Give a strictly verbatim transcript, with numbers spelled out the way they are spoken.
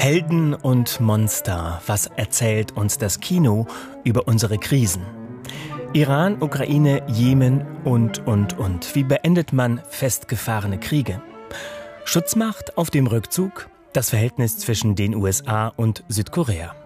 Helden und Monster, was erzählt uns das Kino über unsere Krisen? Iran, Ukraine, Jemen und, und, und. Wie beendet man festgefahrene Kriege? Schutzmacht auf dem Rückzug? Das Verhältnis zwischen den U S A und Südkorea.